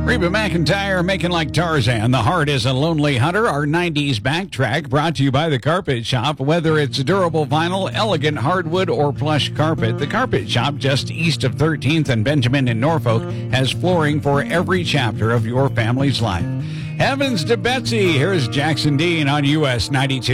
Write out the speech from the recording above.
Reba McEntire, Making Like Tarzan. The Heart is a Lonely Hunter. Our 90s backtrack brought to you by The Carpet Shop. Whether it's durable vinyl, elegant hardwood, or plush carpet, The Carpet Shop, just east of 13th and Benjamin in Norfolk, has flooring for every chapter of your family's life. Heavens to Betsy. Here's Jackson Dean on US 92.